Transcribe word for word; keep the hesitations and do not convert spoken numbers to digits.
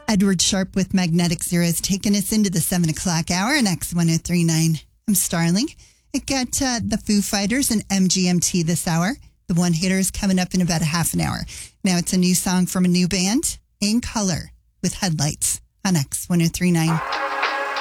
Edward Sharp with Magnetic Zeros taking us into the seven o'clock hour on X ten thirty-nine. I'm Starling. I got uh, the Foo Fighters and M G M T this hour. The One Hitter is coming up in about a half an hour. Now it's a new song from a new band, In Color, with Headlights on X ten thirty-nine.